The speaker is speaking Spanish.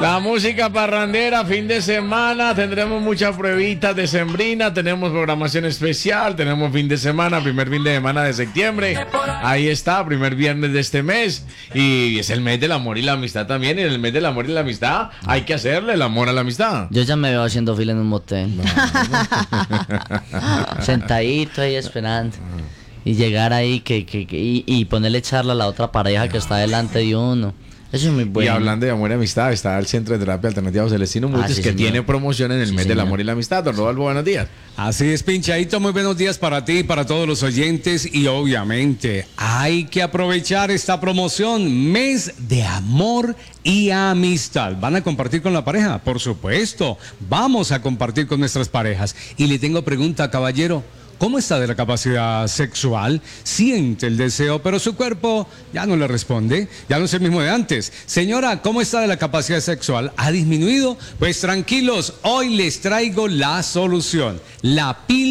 La música parrandera, fin de semana, tendremos muchas pruebitas de sembrina, tenemos programación especial, tenemos fin de semana, primer fin de semana de septiembre, ahí está, primer viernes de este mes, y es el mes del amor y la amistad también, y en el mes del amor y la amistad hay que hacerle el amor a la amistad. Yo ya me veo haciendo fila en un motel. Sentadito ahí esperando. Y llegar ahí y ponerle charla a la otra pareja que está delante de uno. Eso es muy bueno. Y hablando de amor y amistad, está el Centro de Terapia Alternativa Celestino Mutis, sí, que señor. tiene promoción en el mes del amor y la amistad. Don Rodolfo, buenos días. Así es, Pinchadito, muy buenos días para ti y para todos los oyentes. Y obviamente hay que aprovechar esta promoción, mes de amor y amistad. ¿Van a compartir con la pareja? Por supuesto, vamos a compartir con nuestras parejas. Y le tengo pregunta, caballero. ¿Cómo está de la capacidad sexual? Siente el deseo, pero su cuerpo ya no le responde, ya no es el mismo de antes. Señora, ¿cómo está de la capacidad sexual? ¿Ha disminuido? Pues tranquilos, hoy les traigo la solución. La píldora